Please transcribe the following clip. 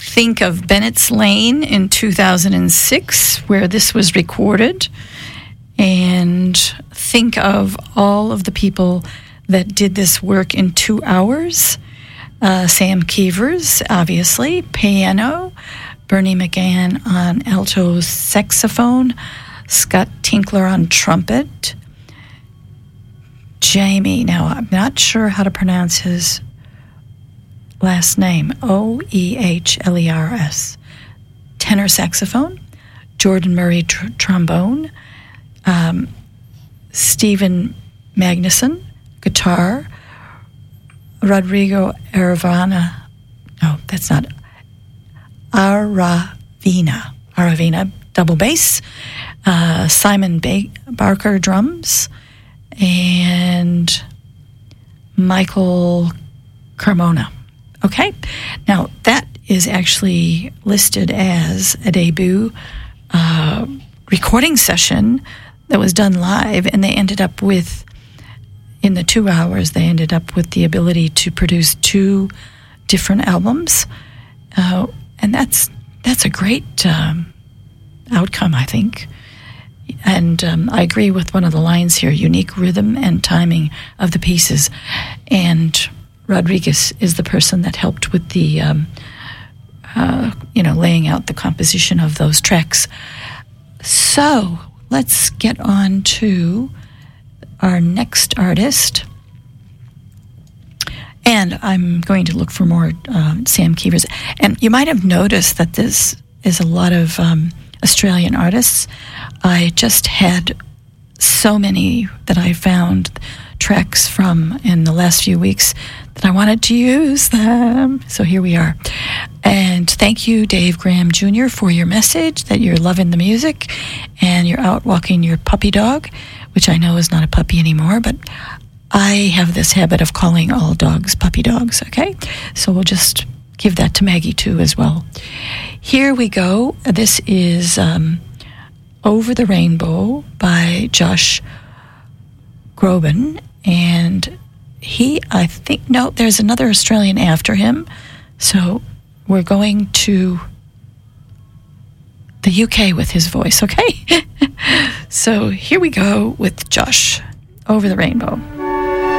Think of Bennett's Lane in 2006, where this was recorded. And think of all of the people that did this work in 2 hours. Sam Keevers, obviously, piano. Bernie McGann on alto saxophone. Scott Tinkler on trumpet. Jamie, now I'm not sure how to pronounce his last name, Oehlers, tenor saxophone. Jordan Murray, trombone. Stephen Magnuson, guitar. Rodrigo Aravena, no, that's not, Aravena, double bass. Simon Barker, drums. And Michael Carmona. Okay? Now, that is actually listed as a debut recording session that was done live, and they ended up with, in the 2 hours, they ended up with the ability to produce 2 different albums. And that's a great outcome, I think. And I agree with one of the lines here, unique rhythm and timing of the pieces. And Rodriguez is the person that helped with the, laying out the composition of those tracks. So let's get on to our next artist. And I'm going to look for more Sam Keevers. And you might have noticed that this is a lot of Australian artists. I just had so many that I found tracks from in the last few weeks that I wanted to use them. So here we are. And thank you, Dave Graham Jr., for your message that you're loving the music and you're out walking your puppy dog, which I know is not a puppy anymore, but I have this habit of calling all dogs puppy dogs, okay? So we'll just give that to Maggie, too, as well. Here we go. This is Over the Rainbow by Josh Groban. And there's another Australian after him. So we're going to the UK with his voice, okay? So here we go with Josh, Over the Rainbow.